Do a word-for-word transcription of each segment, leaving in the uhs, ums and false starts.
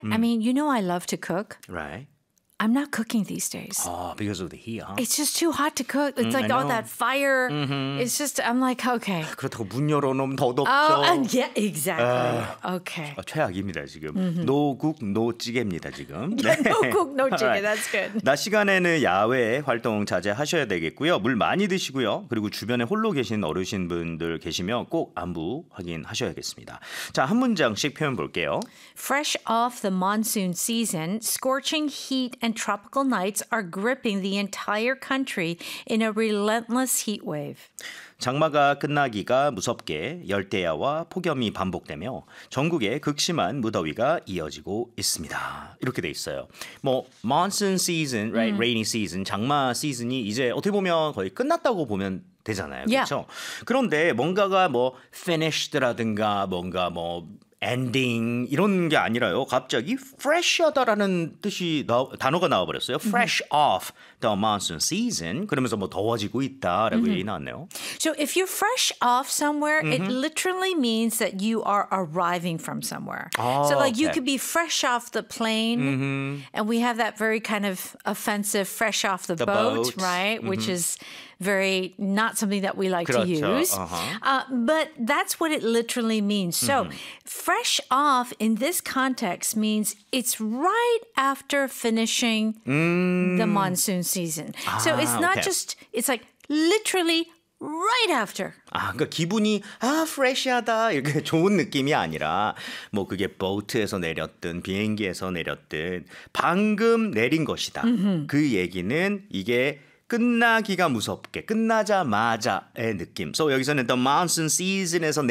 I mean, you know I love to cook. Right. I'm not cooking these days. Oh, because of the heat, huh? It's just too hot to cook. It's Mm, like I all know. that fire. It's just, I'm like, okay. 그렇다고 문 열어놓으면 더 덥죠. Oh, and yeah, exactly. Okay. 아, 최악입니다 지금. 노국 노찌개입니다 지금. 네. No cook, no chicken. That's good. 낮 시간에는 야외 활동 자제하셔야 되겠고요. 물 많이 드시고요. 그리고 주변에 홀로 계신 어르신분들 계시면 꼭 안부 확인하셔야겠습니다. 자, 한 문장씩 표현 볼게요. Fresh off the monsoon season, scorching heat and tropical nights are gripping the entire country in a relentless heat wave. 장마가 끝나기가 무섭게 열대야와 폭염이 반복되며 전국에 극심한 무더위가 이어지고 있습니다. 이렇게 돼 있어요. 뭐 monsoon season, right, rainy season, 장마 시즌이 이제 어떻게 보면 거의 끝났다고 보면 되잖아요. Yeah. 그렇죠? 그런데 뭔가가 뭐 finished라든가 뭔가 뭐 엔딩 이런 게 아니라요. 갑자기 fresh하다라는 뜻이 나, 단어가 나와버렸어요. Fresh off the monsoon season. 그러면서 뭐 더워지고 있다라고 얘기 나왔네요. So if you're fresh off somewhere, it literally means that you are arriving from somewhere. Oh, so like you okay. could be fresh off the plane, and we have that very kind of offensive fresh off the, The boat, boat. right? Which is very not something that we like to 그렇죠. use. Uh-huh. Uh, but that's what it literally means. So fresh off in this context means it's right after finishing the monsoon season. so it's not okay. just, it's like literally right after. 아, 그러니까 기분이 아 프레시하다 이렇게 좋은 느낌이 아니라 뭐 그게 보트에서 내렸든 비행기에서 내렸든 방금 내린 것이다. 그 얘기는 이게 끝나기가 무섭게 끝나자마자의 느낌. So 여기서는 the monsoon season에서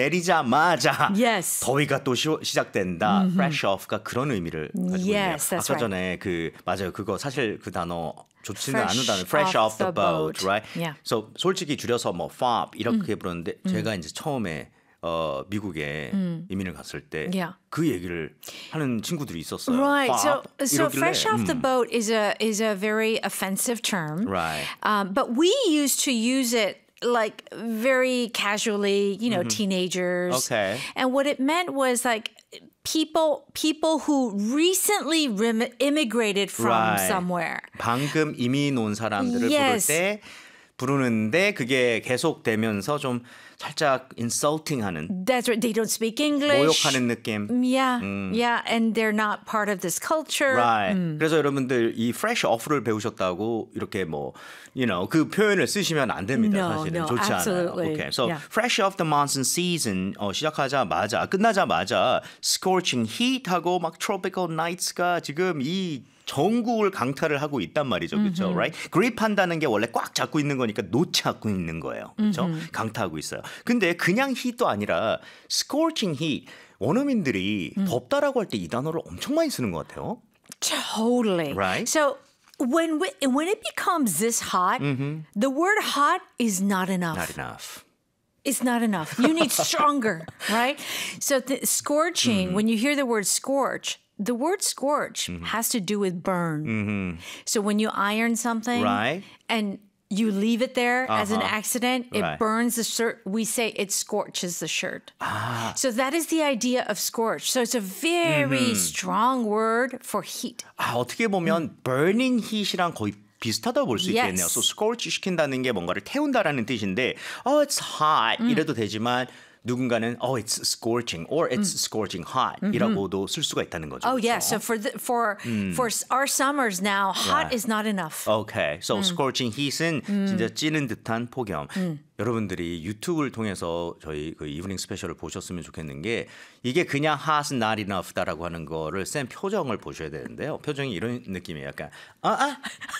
내리자마자 Yes. 더위가 또 시, 시작된다. Fresh off가 그런 의미를 가지고 있네요. Yes, that's 아까 right. 전에 그 맞아요. 그거 사실 그 단어 좋지는 Fresh 않은 단어. Fresh off off the the boat, boat. right? Yeah. So 솔직히 줄여서 뭐 fob 이렇게 부르는데 제가 이제 처음에 어, 미국에 이민을 갔을 때 그 Yeah. 얘기를 하는 친구들이 있었어요. Right. So, fob so 이러길래, fresh off the 음. boat is a is a very offensive term. Right. Um, but we used to use it like very casually, you know, teenagers. Okay. And what it meant was like people people who recently rim- immigrated from Right. somewhere. 방금 이민 온 사람들을 Yes. 부를 때 부르는데 그게 계속되면서 좀 살짝 insulting하는 That's right. They don't speak English. 모욕하는 느낌. Yeah, yeah, and they're not part of this culture. Right. 그래서 여러분들 이 fresh off를 배우셨다고 이렇게 뭐 you know 그 표현을 쓰시면 안 됩니다. No, 사실은 no, 좋지 absolutely. 않아요. Okay. So Yeah. fresh off the monsoon season 어, 시작하자마자 끝나자마자 scorching heat하고 막 tropical nights가 지금 이 전국을 강타를 하고 있단 말이죠. 그렇죠? Right? 그립한다는 게 원래 꽉 잡고 있는 거니까 놓지 않고 있는 거예요. 그렇죠? 강타하고 있어요. 근데 그냥 heat도 아니라 scorching heat. 원어민들이 덥다라고 할 때 이 단어를 엄청 많이 쓰는 것 같아요. Totally. Right. So when we, when it becomes this hot, the word hot is not enough. Not enough. It's not enough. You need stronger, right? So the scorching, when you hear the word scorch, the word scorch has to do with burn. So when you iron something Right. and you leave it there as an Uh-huh. accident, it Right. burns the shirt. We say it scorches the shirt. So that is the idea of scorch. So it's a very strong word for heat. 아, 어떻게 보면 burning heat이랑 거의 비슷하다고 볼 수 있겠네요. Yes. So scorch 시킨다는 게 뭔가를 태운다라는 뜻인데 oh, it's hot 이래도 되지만 누군가는 oh, it's scorching or it's scorching hot 이라고도 쓸 수가 있다는 거죠. Oh 그렇죠? yeah. So for the, for for our summers now, hot Right. is not enough. Okay. So scorching heat은 진짜 찌는 듯한 폭염. 여러분들이 유튜브를 통해서 저희 그 이브닝 스페셜을 보셨으면 좋겠는 게 이게 그냥 hot's not enough다라고 하는 거를 센 표정을 보셔야 되는데요. 표정이 이런 느낌이에요. 약간 아, 아,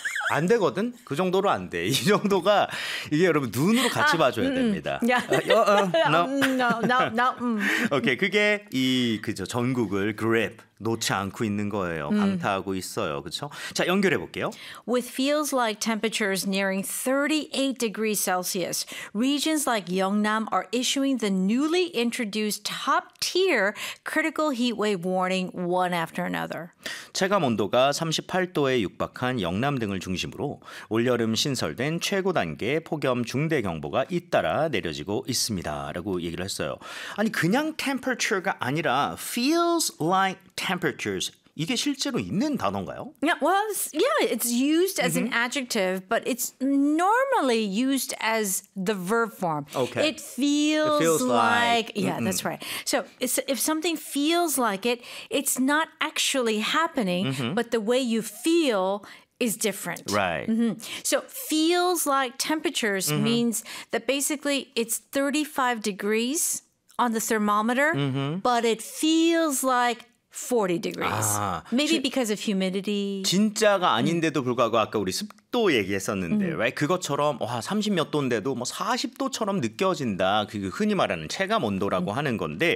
안 되거든? 그 정도로 안 돼. 이 정도가 이게 여러분 눈으로 같이 봐줘야 됩니다. Yeah. 어, 어, 어, no. no, no, no. mm. 오케이, 그게 이 그저 전국을 grip 놓지 않고 있는 거예요. 강타하고 있어요. 그렇죠? 자, 연결해 볼게요. With feels like temperatures nearing thirty-eight degrees Celsius, regions like Yeongnam are issuing the newly introduced top-tier critical heat wave warning one after another. 체감 온도가 삼십팔 도에 육박한 영남 등을 중심으로 올여름 신설된 최고 단계 폭염 중대 경보가 잇따라 내려지고 있습니다라고 얘기를 했어요. 아니 그냥 temperature가 아니라 feels like temperatures 이게 실제로 있는 단어인가요? Yeah, well, it's- yeah, it's used as an adjective, but it's normally used as the verb form. Okay. It feels, feels like- like, yeah, that's right. So it's, if something feels like it, it's not actually happening, but the way you feel is different. Right. So feels like temperatures means that basically it's thirty-five degrees on the thermometer, but it feels like forty degrees. 아, Maybe because of humidity. 진짜가 아닌데도 불구하고 아까 우리 습도 얘기했었는데, right? 그것처럼 와 삼십 몇 도인데도 뭐 사십 도처럼 느껴진다. 그 흔히 말하는 체감 온도라고 하는 건데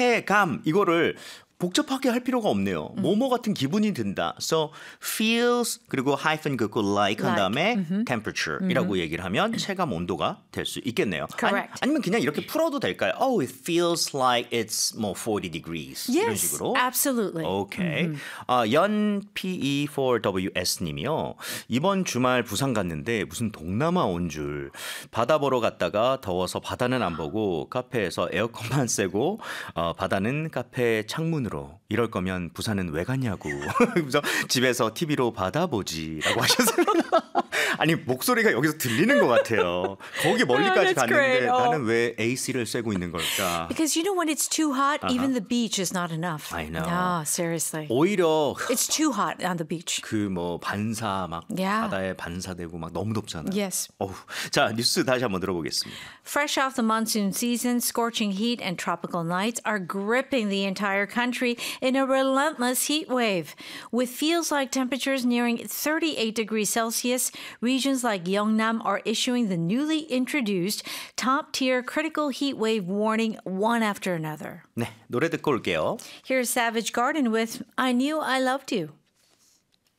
체감 이거를 복잡하게 할 필요가 없네요. 뭐뭐 같은 기분이 든다. So feels 그리고 hyphen 긋고 like 한 Like. 다음에 temperature이라고 얘기를 하면 체감 온도가 될 수 있겠네요. Correct. 아니, 아니면 그냥 이렇게 풀어도 될까요? Oh, it feels like it's 뭐 forty degrees 이런 Yes, 식으로. absolutely. 오케이. 아, 연 피이 포 더블유 에스님이요. 이번 주말 부산 갔는데 무슨 동남아 온 줄. 바다 보러 갔다가 더워서 바다는 안 보고 카페에서 에어컨만 쐬고 어, 바다는 카페 창문으로. 이럴 거면 부산은 왜 갔냐고. 그래서 집에서 티비로 바다 보지라고 하셨습니다. 아니 목소리가 여기서 들리는 것 같아요. 거기 멀리까지 Oh, that's 갔는데 great. Oh. 나는 왜 에이씨를 쐬고 있는 걸까? Because you know when it's too hot, even the beach is not enough. I know. No, seriously. 오히려 It's too hot on the beach. 그 뭐 반사 막 Yeah. 바다에 반사되고 막 너무 덥잖아요. Yes. 어후. 자 뉴스 다시 한번 들어보겠습니다. Fresh off the monsoon season, scorching heat and tropical nights are gripping the entire country in a relentless heat wave. With feels like temperatures nearing thirty-eight degrees Celsius, regions like Yeongnam are issuing the newly introduced top-tier critical heat wave warning one after another. 네 노래 듣고 올게요. Here's Savage Garden with I Knew I Loved You.